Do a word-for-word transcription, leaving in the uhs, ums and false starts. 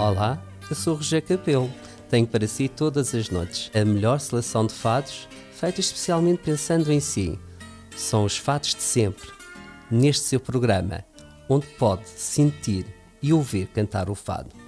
Olá, eu sou o Rogério Capelo. Tenho para si todas as noites a melhor seleção de fados, feita especialmente pensando em si. São os fados de sempre, neste seu programa, onde pode sentir e ouvir cantar o fado.